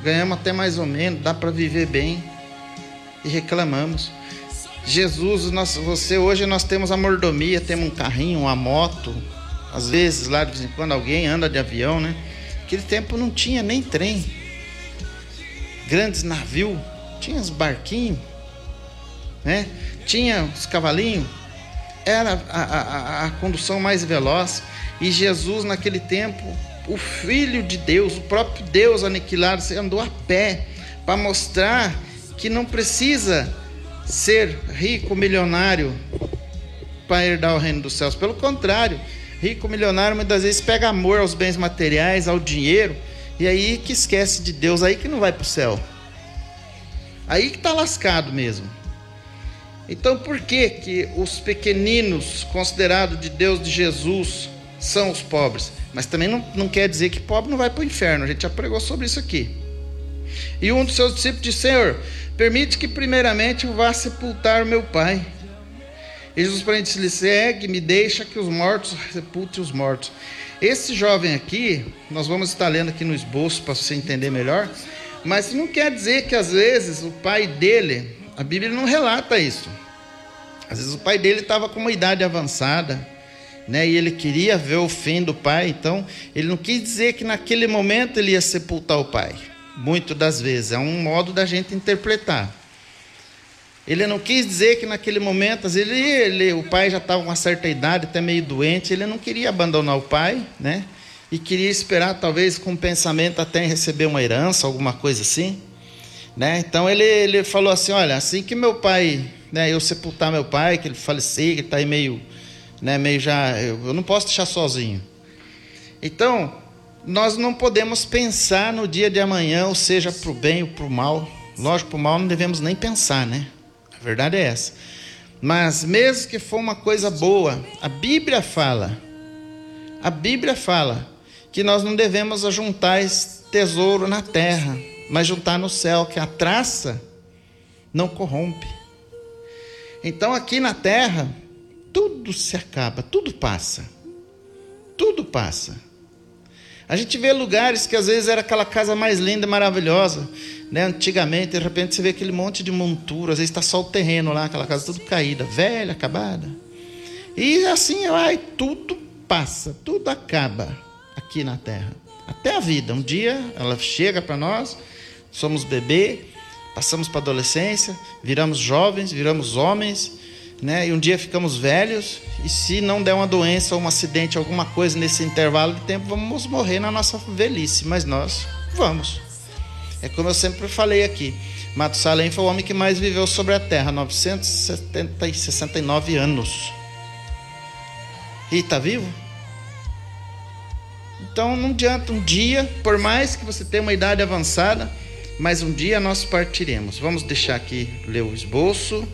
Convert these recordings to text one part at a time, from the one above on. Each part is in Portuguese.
ganhamos até mais ou menos, dá para viver bem, e reclamamos. Jesus, hoje nós temos a mordomia, temos um carrinho, uma moto, às vezes lá de vez em quando alguém anda de avião, né? Naquele tempo não tinha nem trem, grandes navios, tinha os barquinhos, né? Tinha os cavalinhos, era a condução mais veloz. E Jesus naquele tempo, o Filho de Deus, o próprio Deus aniquilado, andou a pé para mostrar que não precisa ser rico, milionário para herdar o reino dos céus. Pelo contrário, rico, milionário muitas vezes pega amor aos bens materiais, ao dinheiro, e aí que esquece de Deus, aí que não vai para o céu, aí que está lascado mesmo. Então por que os pequeninos considerados de Deus, de Jesus, são os pobres? Mas também não quer dizer que pobre não vai para o inferno, a gente já pregou sobre isso aqui. E um dos seus discípulos disse: Senhor, permite que primeiramente eu vá sepultar o meu pai. E Jesus, porém, disse-lhe: segue-me, deixa que os mortos sepultem os mortos. Esse jovem aqui, nós vamos estar lendo aqui no esboço para você entender melhor, mas não quer dizer que às vezes o pai dele, a Bíblia não relata isso. Às vezes o pai dele estava com uma idade avançada, né, e ele queria ver o fim do pai, então ele não quis dizer que naquele momento ele ia sepultar o pai. Muitas das vezes é um modo da gente interpretar. Ele não quis dizer que naquele momento, às vezes o pai já estava com uma certa idade, até meio doente, ele não queria abandonar o pai, né? E queria esperar, talvez, com pensamento até em receber uma herança, alguma coisa assim, né? Então ele falou assim: olha, assim que meu pai, né, eu sepultar meu pai, que ele falecer, que está aí meio já, eu não posso deixar sozinho. Então nós não podemos pensar no dia de amanhã, ou seja, para o bem ou para o mal. Lógico, para o mal não devemos nem pensar, né? A verdade é essa. Mas mesmo que for uma coisa boa, a Bíblia fala que nós não devemos ajuntar esse tesouro na terra, mas juntar no céu, que a traça não corrompe. Então aqui na terra tudo se acaba, tudo passa. A gente vê lugares que às vezes era aquela casa mais linda e maravilhosa, né? Antigamente, de repente você vê aquele monte de montura, às vezes está só o terreno lá, aquela casa tudo caída, velha, acabada. E assim vai, tudo passa, tudo acaba aqui na terra. Até a vida, um dia ela chega para nós, somos bebê, passamos para a adolescência, viramos jovens, viramos homens, né? E um dia ficamos velhos, e se não der uma doença ou um acidente, alguma coisa nesse intervalo de tempo, vamos morrer na nossa velhice, mas nós vamos. É como eu sempre falei aqui, Matusalém foi o homem que mais viveu sobre a terra, 969 anos, e está vivo. Então não adianta, um dia, por mais que você tenha uma idade avançada, mas um dia nós partiremos. Vamos deixar aqui ler o esboço.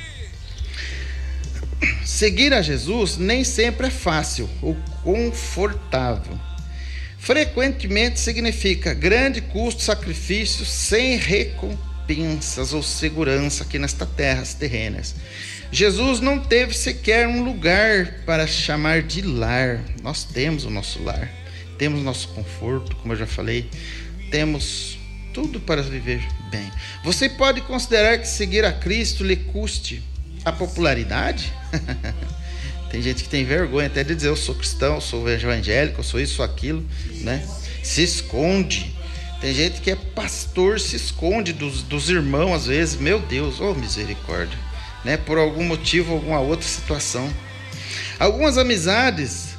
Seguir a Jesus nem sempre é fácil ou confortável. Frequentemente significa grande custo, sacrifício, sem recompensas ou segurança aqui nestas terras terrenas. Jesus não teve sequer um lugar para chamar de lar. Nós temos o nosso lar, temos o nosso conforto, como eu já falei, temos tudo para viver bem. Você pode considerar que seguir a Cristo lhe custe a popularidade? Tem gente que tem vergonha até de dizer: eu sou cristão, eu sou evangélico, eu sou isso, sou aquilo, né? Se esconde. Tem gente que é pastor, se esconde dos irmãos às vezes. Meu Deus, oh misericórdia, né? Por algum motivo, alguma outra situação. Algumas amizades,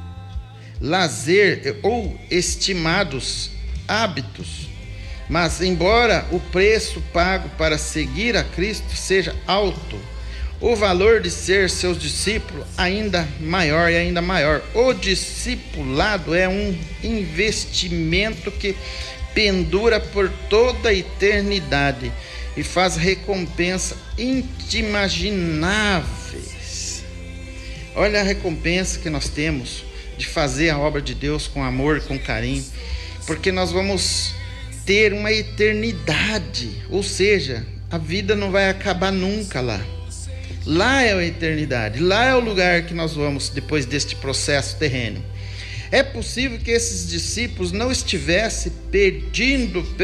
lazer ou estimados hábitos. Mas embora o preço pago para seguir a Cristo seja alto, o valor de ser seus discípulos ainda maior e ainda maior. O discipulado é um investimento que pendura por toda a eternidade e faz recompensa inimagináveis. Olha a recompensa que nós temos de fazer a obra de Deus com amor e com carinho, porque nós vamos ter uma eternidade, ou seja, a vida não vai acabar nunca lá. Lá é a eternidade, lá é o lugar que nós vamos depois deste processo terreno. É possível que esses discípulos não estivessem pedindo